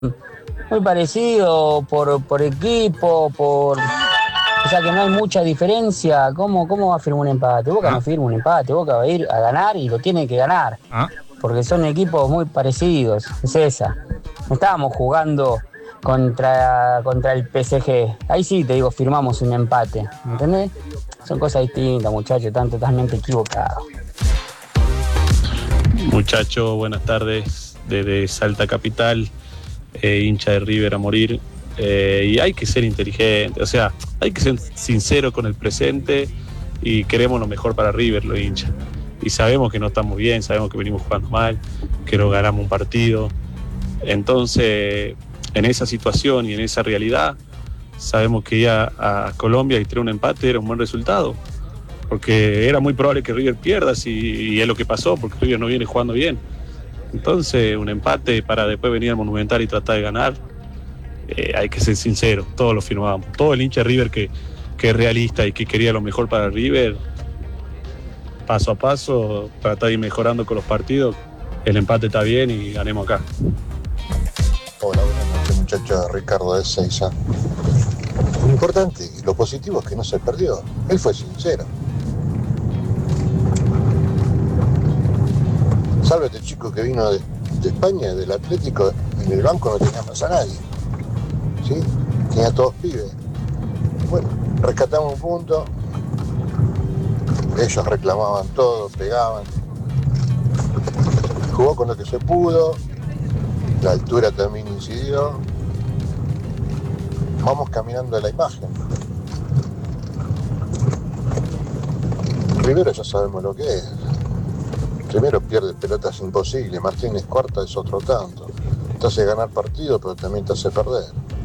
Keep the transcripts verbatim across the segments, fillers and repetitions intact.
muy parecido por, por equipo, por... O sea que no hay mucha diferencia. ¿Cómo, cómo va a firmar un empate? Boca Ah, no firma un empate, Boca va a ir a ganar y lo tiene que ganar. ah. Porque son equipos muy parecidos, es esa. No estábamos jugando contra, contra el P S G. Ahí sí te digo, firmamos un empate. ¿Entendés? Son cosas distintas, muchachos, están totalmente equivocados. Muchacho, buenas tardes, desde Salta Capital, eh, hincha de River a morir. Eh, y hay que ser inteligente, o sea, hay que ser sincero con el presente y queremos lo mejor para River, los hinchas. Y sabemos que no estamos bien, sabemos que venimos jugando mal, que no ganamos un partido. Entonces, en esa situación y en esa realidad, sabemos que ir a, a Colombia y tener un empate era un buen resultado, porque era muy probable que River pierda, si, y es lo que pasó, porque River no viene jugando bien. Entonces, un empate para después venir al Monumental y tratar de ganar, eh, hay que ser sincero, todos lo firmábamos. Todo el hincha de River que, que es realista y que quería lo mejor para River, paso a paso, tratar de ir mejorando con los partidos. El empate está bien y ganemos acá. Hola, buenas noches muchachos, Ricardo de Seiza. Lo importante y lo positivo es que no se perdió. Él fue sincero. Salve este chico que vino de, de España, del Atlético, en el banco no tenía más a nadie. ¿Sí? Tenía a todos pibes. Bueno, rescatamos un punto. Ellos reclamaban todo, pegaban. Jugó con lo que se pudo. La altura también incidió. Vamos caminando a la imagen. Primero ya sabemos lo que es. Primero pierde pelotas imposibles. Martínez Cuarta es otro tanto. Te hace ganar partido, pero también te hace perder.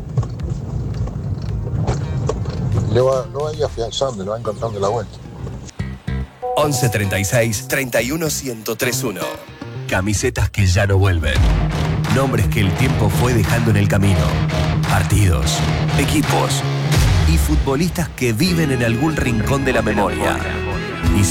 Lo va, lo va a ir afianzando, lo va encontrando la vuelta. once treinta y seis, treinta y uno, ciento tres uno. Camisetas que ya no vuelven. Nombres que el tiempo fue dejando en el camino. Partidos, equipos y futbolistas que viven en algún rincón de la memoria.